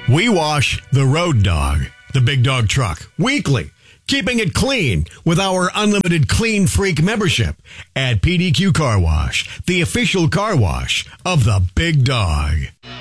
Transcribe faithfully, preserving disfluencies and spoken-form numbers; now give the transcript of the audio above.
We wash the road dog, the big dog truck, weekly, keeping it clean with our unlimited Clean Freak membership at P D Q Car Wash, the official car wash of the big dog.